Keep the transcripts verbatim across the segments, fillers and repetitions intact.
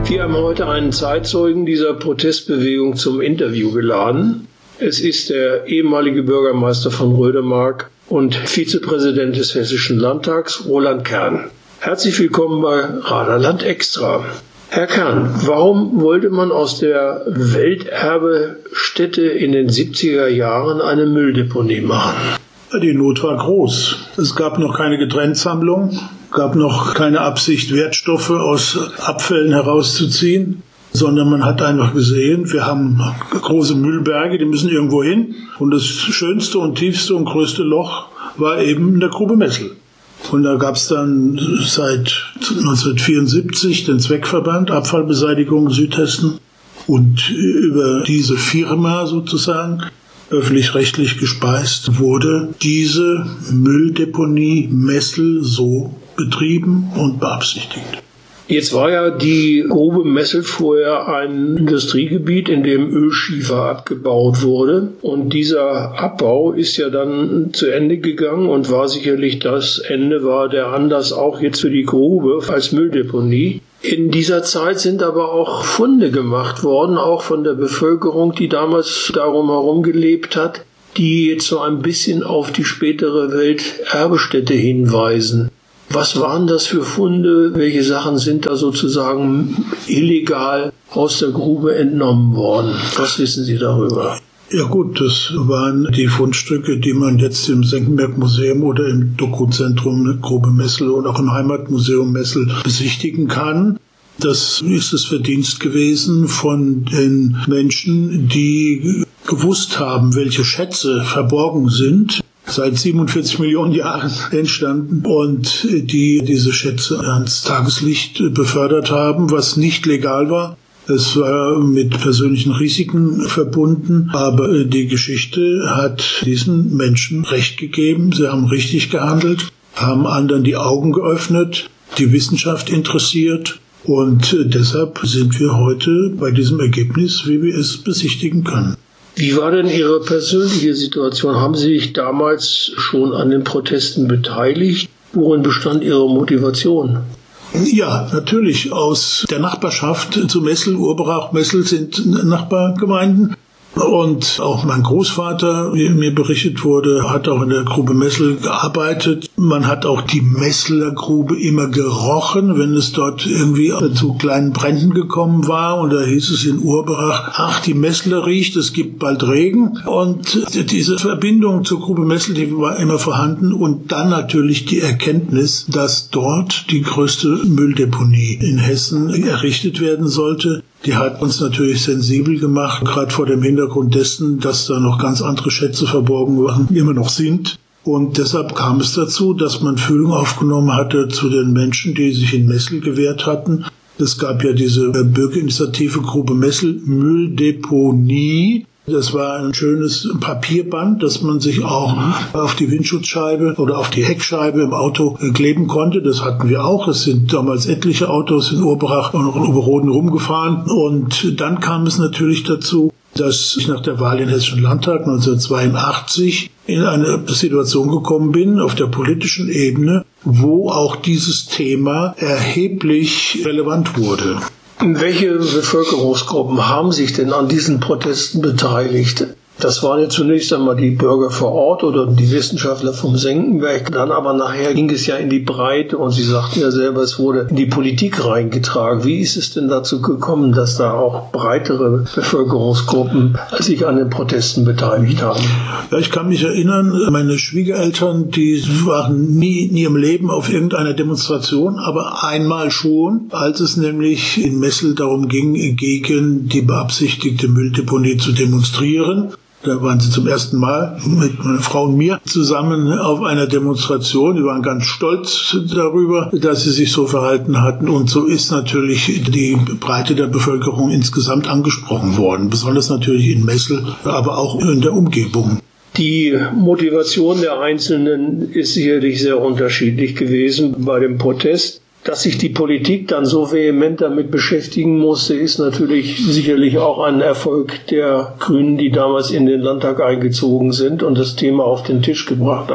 Wir haben heute einen Zeitzeugen dieser Protestbewegung zum Interview geladen. Es ist der ehemalige Bürgermeister von Rödemark und Vizepräsident des Hessischen Landtags, Roland Kern. Herzlich willkommen bei Raderland Extra. Herr Kern, warum wollte man aus der Welterbestätte in den siebziger Jahren eine Mülldeponie machen? Die Not war groß. Es gab noch keine Getrenntsammlung, gab noch keine Absicht, Wertstoffe aus Abfällen herauszuziehen, sondern man hat einfach gesehen, wir haben große Müllberge, die müssen irgendwo hin. Und das schönste und tiefste und größte Loch war eben in der Grube Messel. Und da gab es dann seit neunzehnhundertvierundsiebzig den Zweckverband Abfallbeseitigung Südhessen. Und über diese Firma sozusagen, öffentlich-rechtlich gespeist, wurde diese Mülldeponie Messel so betrieben und beabsichtigt. Jetzt war ja die Grube Messel vorher ein Industriegebiet, in dem Ölschiefer abgebaut wurde. Und dieser Abbau ist ja dann zu Ende gegangen und war sicherlich das Ende, war der Anlass auch jetzt für die Grube als Mülldeponie. In dieser Zeit sind aber auch Funde gemacht worden, auch von der Bevölkerung, die damals darum herum gelebt hat, die jetzt so ein bisschen auf die spätere Welterbestätte hinweisen. Was waren das für Funde? Welche Sachen sind da sozusagen illegal aus der Grube entnommen worden? Was wissen Sie darüber? Ja gut, das waren die Fundstücke, die man jetzt im Senckenberg-Museum oder im Dokuzentrum Grube Messel und auch im Heimatmuseum Messel besichtigen kann. Das ist das Verdienst gewesen von den Menschen, die gewusst haben, welche Schätze verborgen sind, seit siebenundvierzig Millionen Jahren entstanden und die diese Schätze ans Tageslicht befördert haben, was nicht legal war. Es war mit persönlichen Risiken verbunden, aber die Geschichte hat diesen Menschen Recht gegeben. Sie haben richtig gehandelt, haben anderen die Augen geöffnet, die Wissenschaft interessiert und deshalb sind wir heute bei diesem Ergebnis, wie wir es besichtigen können. Wie war denn Ihre persönliche Situation? Haben Sie sich damals schon an den Protesten beteiligt? Worin bestand Ihre Motivation? Ja, natürlich. Aus der Nachbarschaft zu Messel, Urberach, Messel sind Nachbargemeinden. Und auch mein Großvater, wie mir berichtet wurde, hat auch in der Grube Messel gearbeitet. Man hat auch die Messeler Grube immer gerochen, wenn es dort irgendwie zu kleinen Bränden gekommen war. Und da hieß es in Urberach, ach, die Messeler riecht, es gibt bald Regen. Und diese Verbindung zur Grube Messel, die war immer vorhanden. Und dann natürlich die Erkenntnis, dass dort die größte Mülldeponie in Hessen errichtet werden sollte. Die hat uns natürlich sensibel gemacht, gerade vor dem Hintergrund dessen, dass da noch ganz andere Schätze verborgen waren, immer noch sind. Und deshalb kam es dazu, dass man Fühlung aufgenommen hatte zu den Menschen, die sich in Messel gewehrt hatten. Es gab ja diese Bürgerinitiative Grube Messel Mülldeponie. Das war ein schönes Papierband, das man sich auch auf die Windschutzscheibe oder auf die Heckscheibe im Auto kleben konnte. Das hatten wir auch. Es sind damals etliche Autos in Urberach und in Oberroden rumgefahren. Und dann kam es natürlich dazu, dass ich nach der Wahl in den Hessischen Landtag neunzehnhundertzweiundachtzig in eine Situation gekommen bin, auf der politischen Ebene, wo auch dieses Thema erheblich relevant wurde. Welche Bevölkerungsgruppen haben sich denn an diesen Protesten beteiligt? Das waren ja zunächst einmal die Bürger vor Ort oder die Wissenschaftler vom Senckenberg. Dann aber nachher ging es ja in die Breite und Sie sagten ja selber, es wurde in die Politik reingetragen. Wie ist es denn dazu gekommen, dass da auch breitere Bevölkerungsgruppen sich an den Protesten beteiligt haben? Ja, ich kann mich erinnern, meine Schwiegereltern, die waren nie in ihrem Leben auf irgendeiner Demonstration, aber einmal schon, als es nämlich in Messel darum ging, gegen die beabsichtigte Mülldeponie zu demonstrieren. Da waren sie zum ersten Mal mit meiner Frau und mir zusammen auf einer Demonstration. Die waren ganz stolz darüber, dass sie sich so verhalten hatten. Und so ist natürlich die Breite der Bevölkerung insgesamt angesprochen worden. Besonders natürlich in Messel, aber auch in der Umgebung. Die Motivation der Einzelnen ist sicherlich sehr unterschiedlich gewesen bei dem Protest. Dass sich die Politik dann so vehement damit beschäftigen musste, ist natürlich sicherlich auch ein Erfolg der Grünen, die damals in den Landtag eingezogen sind und das Thema auf den Tisch gebracht haben.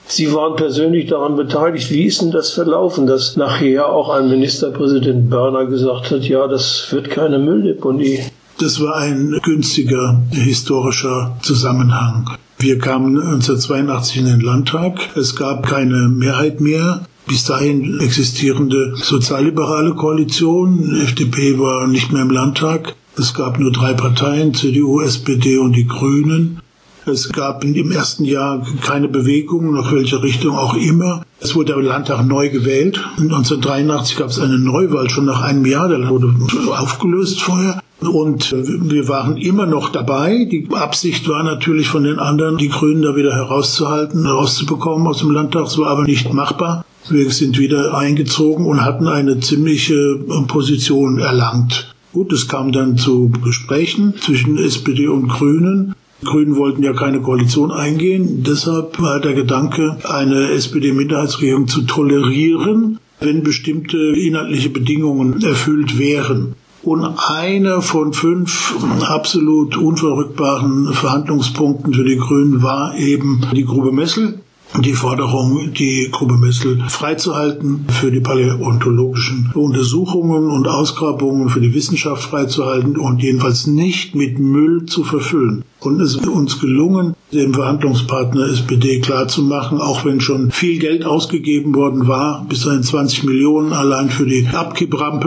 Sie waren persönlich daran beteiligt. Wie ist denn das verlaufen, dass nachher auch ein Ministerpräsident Börner gesagt hat, ja, das wird keine Mülldeponie? Das war ein günstiger historischer Zusammenhang. Wir kamen neunzehnhundertzweiundachtzig in den Landtag. Es gab keine Mehrheit mehr. Bis dahin existierende sozialliberale Koalition. Die F D P war nicht mehr im Landtag. Es gab nur drei Parteien, C D U, S P D und die Grünen. Es gab im ersten Jahr keine Bewegung, nach welcher Richtung auch immer. Es wurde der Landtag neu gewählt. neunzehnhundertdreiundachtzig gab es eine Neuwahl, schon nach einem Jahr, der wurde aufgelöst vorher. Und wir waren immer noch dabei. Die Absicht war natürlich von den anderen, die Grünen da wieder herauszuhalten, rauszubekommen aus dem Landtag. Es war aber nicht machbar. Wir sind wieder eingezogen und hatten eine ziemliche Position erlangt. Gut, es kam dann zu Gesprächen zwischen S P D und Grünen. Die Grünen wollten ja keine Koalition eingehen. Deshalb war der Gedanke, eine S P D-Minderheitsregierung zu tolerieren, wenn bestimmte inhaltliche Bedingungen erfüllt wären. Und einer von fünf absolut unverrückbaren Verhandlungspunkten für die Grünen war eben die Grube Messel. Die Forderung, die Grube Messel freizuhalten, für die paläontologischen Untersuchungen und Ausgrabungen für die Wissenschaft freizuhalten und jedenfalls nicht mit Müll zu verfüllen. Und es ist uns gelungen, dem Verhandlungspartner S P D klarzumachen, auch wenn schon viel Geld ausgegeben worden war, bis dahin zwanzig Millionen allein für die Abkipprampe,